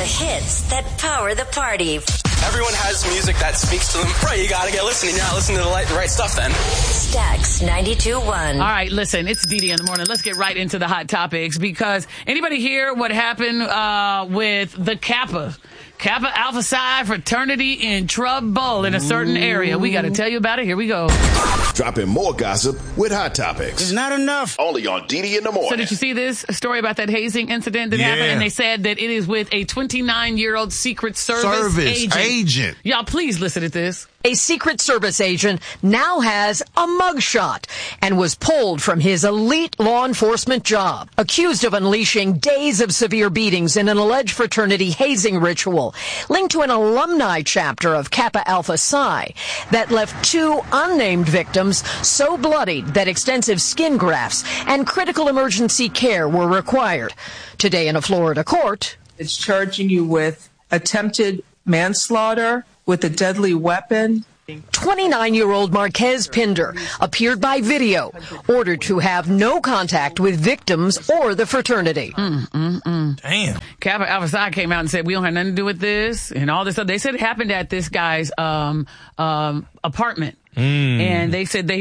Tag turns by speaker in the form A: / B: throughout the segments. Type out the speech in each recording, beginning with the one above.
A: hits that power the party.
B: Everyone has music that speaks to them. Right, you gotta get listening. You're not listening to the right stuff then.
A: Stax 92.1.
C: All right, listen, it's Dee Dee in the morning. Let's get right into the hot topics, because anybody hear what happened with the Kappa Alpha Psi fraternity in trouble in a certain area? We got to tell you about it. Here we go.
D: Dropping more gossip with hot topics.
E: It's not enough.
D: Only on Dee Dee in the morning.
C: So did you see this story about that hazing incident that happened? And they said that it is with a 29-year-old Secret Service agent. Y'all, please listen to this.
F: A Secret Service agent now has a mugshot and was pulled from his elite law enforcement job, accused of unleashing days of severe beatings in an alleged fraternity hazing ritual linked to an alumni chapter of Kappa Alpha Psi that left 2 unnamed victims so bloodied that extensive skin grafts and critical emergency care were required. Today in a Florida court,
G: it's charging you with attempted manslaughter with a deadly weapon.
F: 29-year-old Marquez Pinder appeared by video, ordered to have no contact with victims or the fraternity.
E: Damn.
C: Kappa Alpha Psi came out and said, we don't have nothing to do with this and all this stuff. They said it happened at this guy's apartment. And they said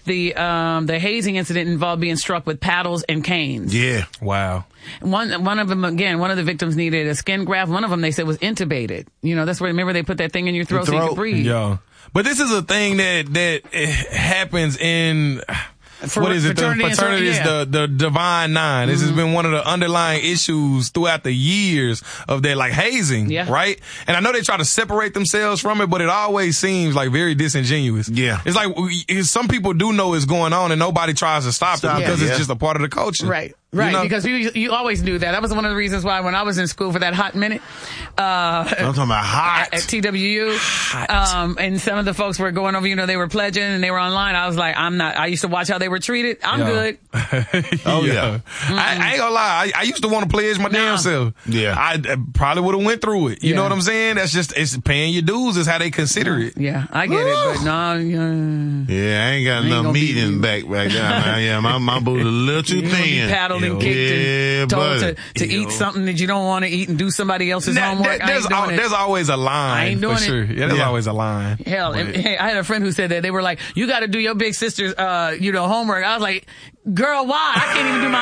C: the hazing incident involved being struck with paddles and canes.
E: Yeah. Wow.
C: One of them, again, one of the victims needed a skin graft. One of them, they said, was intubated. You know, that's where, remember, they put that thing in your throat so you could breathe.
E: Yeah. But this is a thing that happens in... What is it? The fraternity is the Divine Nine. This has been one of the underlying issues throughout the years of their like hazing, right? And I know they try to separate themselves from it, but it always seems like very disingenuous. Yeah. It's like some people do know it's going on and nobody tries to stop it because it's just a part of the culture.
C: Right. Right, you know? Because you always knew that. That was one of the reasons why when I was in school for that hot minute,
E: I'm talking about hot
C: at TWU, and some of the folks were going over, you know, they were pledging and they were online. I was like, I'm not. I used to watch how they were treated. I'm good.
E: Oh yeah. I ain't gonna lie. I used to want to pledge my damn self. Yeah. I probably would have went through it. You know what I'm saying? That's just, it's paying your dues is how they consider it.
C: Yeah, I get it, but no.
H: Yeah, I ain't got enough meat in back there. Yeah, my booty a little too thin.
C: Paddled and kicked and told to eat something that you don't want to eat and do somebody else's homework.
E: There's always a line.
C: I ain't doing
E: for sure.
C: it.
E: Yeah, there's always a line.
C: Hell, hey, I had a friend who said that. They were like, you got to do your big sister's, homework. I was like, girl, why? I can't even do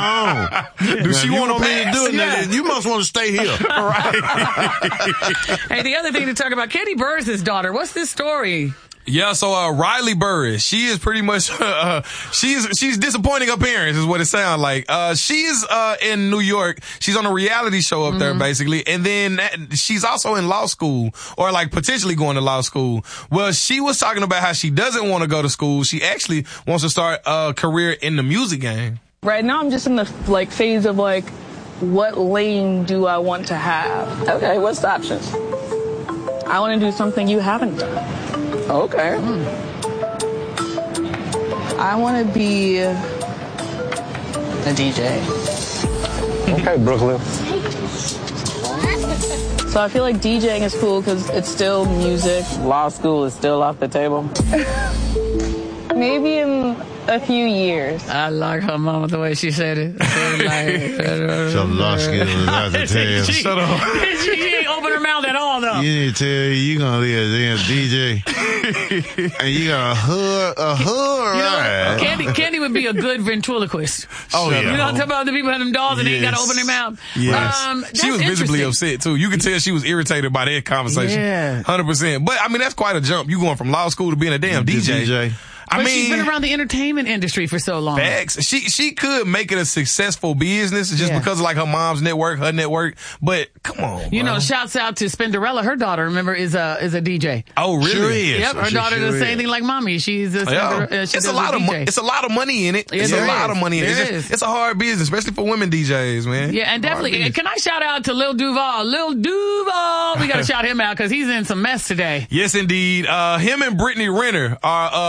C: my
H: own. Do she want me to do it? Yeah. You must want to stay here.
C: Right. Hey, the other thing to talk about, Katie Burris' daughter. What's this story?
E: Yeah, so Riley Burris, she is pretty much she's disappointing appearance is what it sounds like. She's in New York. She's on a reality show up there basically, and then she's also in law school or like potentially going to law school. Well, she was talking about how she doesn't want to go to school. She actually wants to start a career in the music game.
I: Right now I'm just in the phase of what lane do I want to have?
J: Okay, what's the options?
I: I want to do something you haven't done.
J: Okay.
I: I want to be a DJ.
J: Okay, Brooklyn.
I: So I feel like DJing is cool because it's still music.
J: Law school is still off the table?
I: Maybe in a few years.
C: I like her mama the way she said it.
H: Some law school is out the table.
C: Shut up. She ain't open her mouth at all, though.
H: You need to tell you gonna be a damn DJ. And you got a hood, right?
C: Candy would be a good ventriloquist.
E: Oh, yeah.
C: You know what I'm talking about? The people have them dolls and they ain't got to open their mouth.
E: Yes. She was visibly upset, too. You can tell she was irritated by that conversation.
C: Yeah.
E: 100%. But, I mean, that's quite a jump. You going from law school to being a damn DJ.
C: But she's been around the entertainment industry for so long.
E: Facts. She could make it a successful business just because of like her mom's network, her network. But come on,
C: you know, shouts out to Spinderella. Her daughter, remember, is a DJ.
E: Oh, really?
H: Sure is.
C: Yep, her daughter does the same thing like mommy. She's a
E: it's a lot of it's a lot of money in it. It's a lot of money in it. It's a hard business, especially for women DJs, man.
C: Yeah, and definitely. Can I shout out to Lil Duval? Lil Duval, we gotta shout him out because he's in some mess today.
E: Yes, indeed. Him and Brittany Renner are beefing with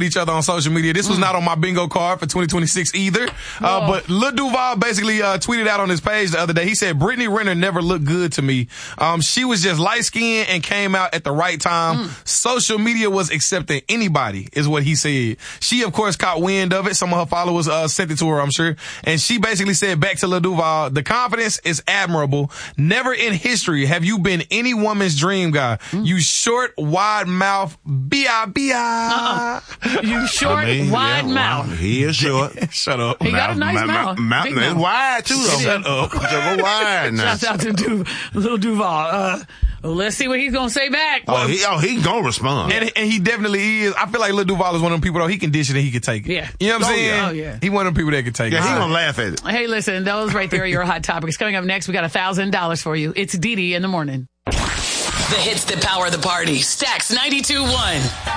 E: with each other on social media. This was not on my bingo card for 2026 either. But Lil Duval basically tweeted out on his page the other day. He said, Brittany Renner never looked good to me. She was just light-skinned and came out at the right time. Social media was accepting anybody, is what he said. She, of course, caught wind of it. Some of her followers sent it to her, I'm sure. And she basically said back to Lil Duval, the confidence is admirable. Never in history have you been any woman's dream guy. You short, wide mouth, B-I-B-I.
C: You short, wide mouth.
H: Wow. He is short.
E: Shut up.
C: He got a nice mouth.
H: It's wide, too, though.
E: Shut up.
H: Go wide now.
C: Shouts out to Lil Duval. Let's see what he's going to say back.
H: He going to respond.
E: And he definitely is. I feel like Lil Duval is one of them people, though. He can dish it and he can take it.
C: Yeah.
E: You know what I'm saying?
C: Oh, yeah.
E: He one of them people that can take it.
H: Yeah, he going to laugh at it.
C: Hey, listen, those right there are your hot topics. Coming up next, we got $1,000 for you. It's Dee Dee in the morning.
A: The hits that power the party. Stacks 92.1.